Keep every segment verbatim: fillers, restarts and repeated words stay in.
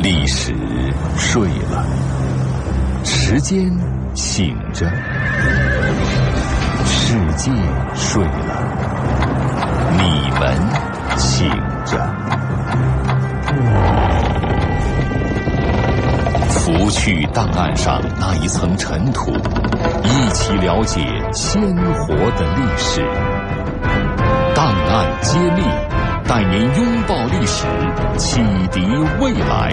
历史睡了，时间醒着，世界睡了，你们醒着。拂去档案上那一层尘土，一起了解鲜活的历史。档案揭秘，带您拥抱历史，启迪未来。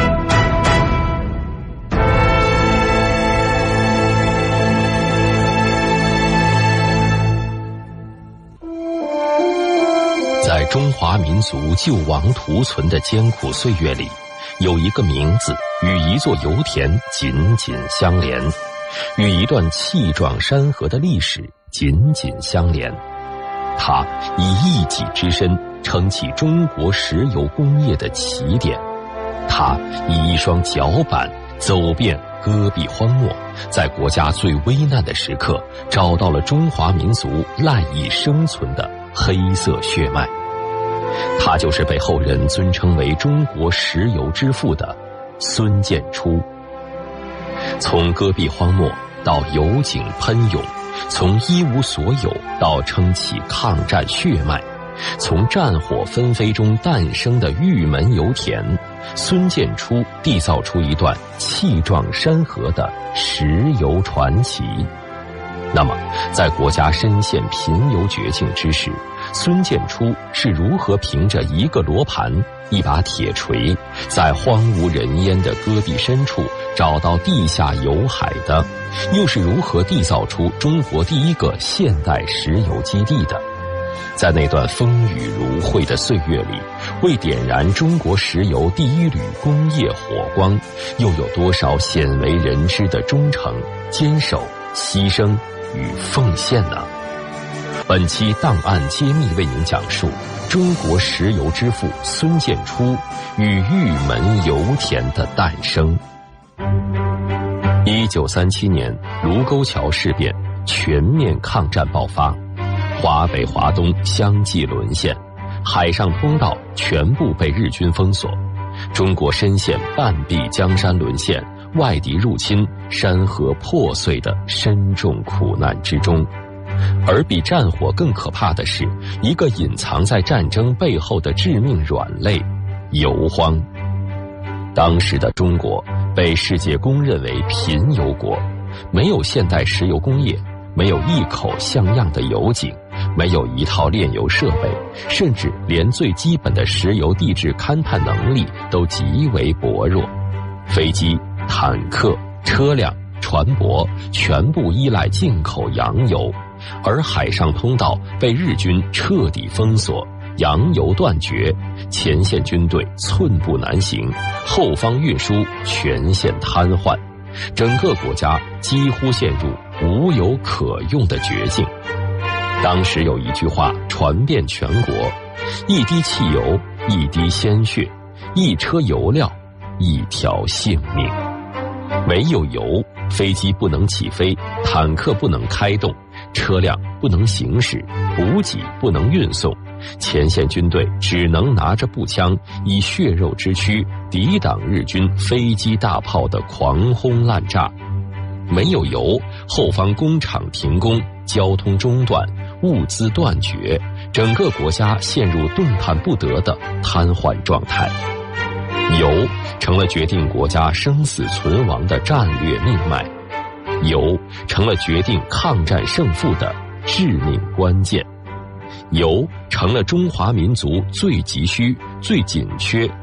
在中华民族救亡图存的艰苦岁月里，有一个名字与一座油田紧紧相连，与一段气壮山河的历史紧紧相连。他以一己之身撑起中国石油工业的起点，他以一双脚板走遍戈壁荒漠，在国家最危难的时刻找到了中华民族赖以生存的黑色血脉。他就是被后人尊称为中国石油之父的孙建初。从戈壁荒漠到油井喷涌，从一无所有到撑起抗战血脉，从战火纷飞中诞生的玉门油田，孙建初缔造出一段气壮山河的石油传奇。那么，在国家深陷贫油绝境之时，孙建初是如何凭着一个罗盘、一把铁锤，在荒无人烟的戈壁深处找到地下油海的？又是如何缔造出中国第一个现代石油基地的？在那段风雨如晦的岁月里，为点燃中国石油第一缕工业火光，又有多少鲜为人知的忠诚、坚守、牺牲与奉献呢？本期档案揭秘为您讲述中国石油之父孙建初与玉门油田的诞生。一九三七年，卢沟桥事变，全面抗战爆发，华北华东相继沦陷，海上通道全部被日军封锁，中国深陷半壁江山沦陷、外敌入侵、山河破碎的深重苦难之中。而比战火更可怕的是，一个隐藏在战争背后的致命软肋——油荒。当时的中国被世界公认为贫油国，没有现代石油工业，没有一口像样的油井，没有一套炼油设备，甚至连最基本的石油地质勘探能力都极为薄弱。飞机、坦克、车辆、船舶全部依赖进口洋油，而海上通道被日军彻底封锁，洋油断绝，前线军队寸步难行，后方运输全线瘫痪，整个国家几乎陷入无油可用的绝境。当时有一句话传遍全国：一滴汽油，一滴鲜血；一车油料，一条性命。没有油，飞机不能起飞，坦克不能开动，车辆不能行驶，补给不能运送，前线军队只能拿着步枪，以血肉之躯抵挡日军飞机大炮的狂轰滥炸。没有油，后方工厂停工，交通中断，物资断绝，整个国家陷入动弹不得的瘫痪状态。油成了决定国家生死存亡的战略命脉，油成了决定抗战胜负的致命关键，油成了中华民族最急需、最紧缺、